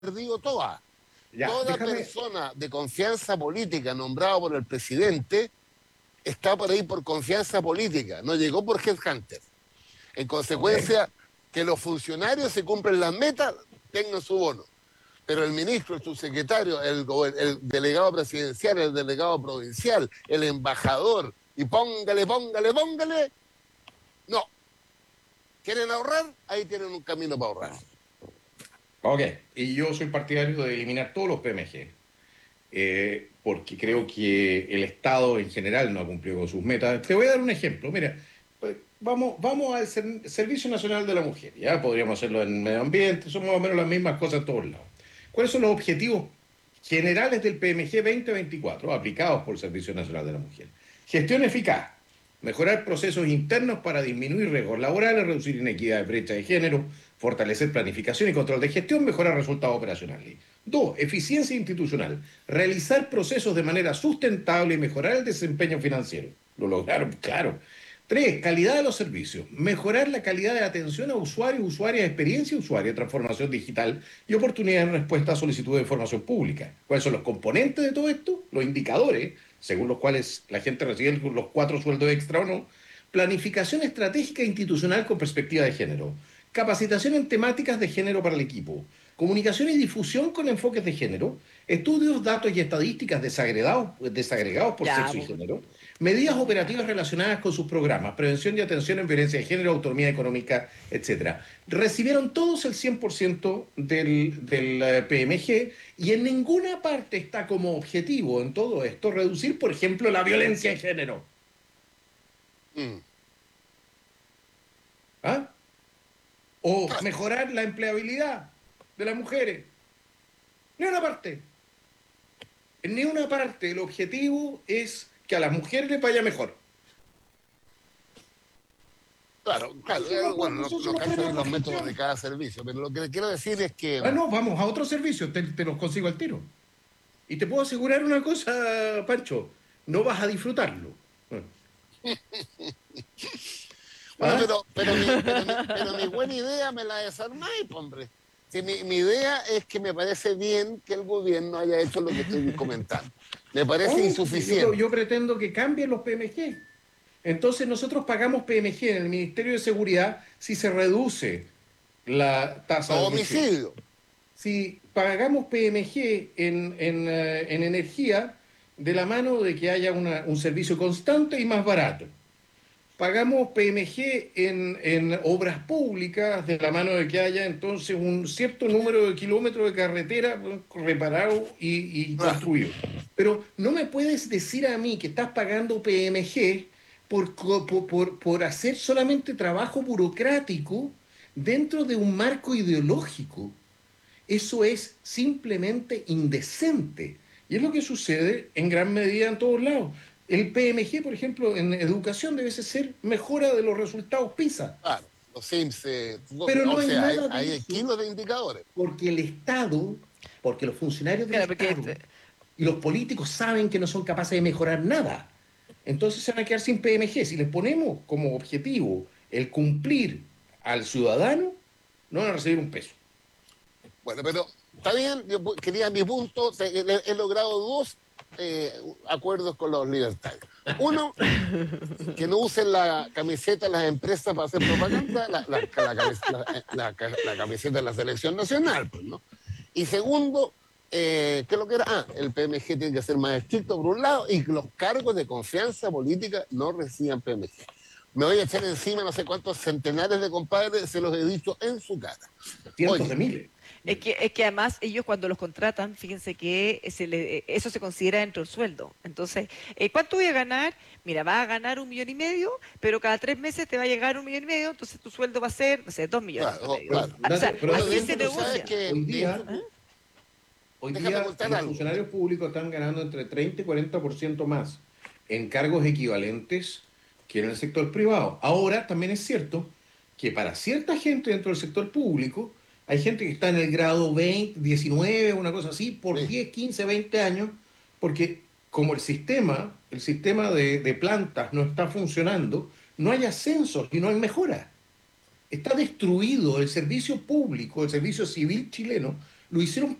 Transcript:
perdido todas. Ya, Toda déjame. persona de confianza política nombrado por el presidente está por ahí por confianza política, no llegó por headhunter. En Ok. consecuencia, que los funcionarios se cumplen las metas, tengan su bono. Pero el ministro, el subsecretario, el delegado presidencial, el delegado provincial, el embajador, y póngale, póngale, póngale, no. ¿Quieren ahorrar? Ahí tienen un camino para ahorrar. Ok, y yo soy partidario de eliminar todos los PMG, porque creo que el Estado en general no ha cumplido con sus metas. Te voy a dar un ejemplo. Mira, pues, vamos al Servicio Nacional de la Mujer. Ya podríamos hacerlo en medio ambiente, son más o menos las mismas cosas en todos lados. ¿Cuáles son los objetivos generales del PMG 2024 aplicados por el Servicio Nacional de la Mujer? Gestión eficaz, mejorar procesos internos para disminuir riesgos laborales, reducir inequidad, brecha de género, fortalecer planificación y control de gestión, mejorar resultados operacionales. 2. Eficiencia institucional. Realizar procesos de manera sustentable y mejorar el desempeño financiero. Lo lograron, claro. 3. Calidad de los servicios. Mejorar la calidad de atención a usuarios, usuarias, experiencia usuaria, transformación digital y oportunidad en respuesta a solicitudes de información pública. ¿Cuáles son los componentes de todo esto? Los indicadores, según los cuales la gente recibe los 4 sueldos extra o no. Planificación estratégica e institucional con perspectiva de género. Capacitación en temáticas de género para el equipo. Comunicación y difusión con enfoques de género. Estudios, datos y estadísticas desagregados por Ya, sexo y pues. género. Medidas operativas relacionadas con sus programas. Prevención y atención en violencia de género, autonomía económica, etcétera. Recibieron todos el 100% del PMG y en ninguna parte está como objetivo en todo esto reducir, por ejemplo, la violencia de género. Mm. ¿Ah? O mejorar la empleabilidad de las mujeres. Ni una parte. En ni una parte el objetivo es que a las mujeres les vaya mejor. Claro, claro. Bueno, Eso no son los canso premios bien por los métodos de gestión. cada servicio, pero lo que le quiero decir es que, Ah, no, vamos a otro servicio, te los consigo al tiro. Y te puedo asegurar una cosa, Pancho, no vas a disfrutarlo. bueno, ¿Ah? pero mi buena idea me la desarmáis, po, hombre. Si mi idea es que me parece bien que el gobierno haya hecho lo que estoy comentando. Me parece Oh, insuficiente. yo pretendo que cambien los PMG. Entonens nosotros pagamos PMG en el Ministerio de Seguridad si se reduce la tasa de Los homicidio. homicidios. Si pagamos PMG en energía, de la mano de que haya un servicio constante y más barato. Pagamos PMG en obras públicas, de la mano de que haya entonces un cierto número de kilómetros de carretera reparado y Claro. construido. Pero no me puedes decir a mí que estás pagando PMG por hacer solamente trabajo burocrático dentro de un marco ideológico. Eso es simplemente indecente. Y es lo que sucede en gran medida en todos lados. El PMG, por ejemplo, en educación debe ser mejora de los resultados PISA. Claro, los Sims, Pero no o hay sea, nada de hay eso kilos de indicadores. porque el Estado, porque los funcionarios del Claro, porque Estado y los políticos saben que no son capaces de mejorar nada. Entonces se van a quedar sin PMG. Si les ponemos como objetivo el cumplir al ciudadano, no van a recibir un peso. Bueno, pero está bien, yo quería mi punto, he logrado dos acuerdos con los libertarios. Uno, que no usen la camiseta de las empresas para hacer propaganda, la camiseta de la selección nacional, pues, ¿no? Y segundo, ¿qué es lo que era? El PMG tiene que ser más estricto por un lado y que los cargos de confianza política no reciban PMG. Me voy a echar encima no sé cuántos centenares de compadres, se los he dicho en su cara. Cientos de Oye, miles. es que además ellos cuando los contratan, fíjense que eso se considera dentro del sueldo. Entonces, ¿cuánto voy a ganar? Mira, vas a ganar 1,5 millones, pero cada 3 meses te va a llegar 1,5 millones, entonces tu sueldo va a ser, no sé, 2 millones claro, promedio. claro. O sea, Pero Pero así de se hecho, tú sabes negocia. que, hoy de hecho, día, hoy déjame día contar los algo. funcionarios públicos están ganando entre 30 y 40% más en cargos equivalentes que en el sector privado. Ahora también es cierto que para cierta gente dentro del sector público hay gente que está en el grado 20, 19, una cosa así, por Sí. 10, 15, 20 años, porque como el sistema de plantas no está funcionando, no hay ascensos y no hay mejoras. Está destruido el servicio público, el servicio civil chileno, lo hicieron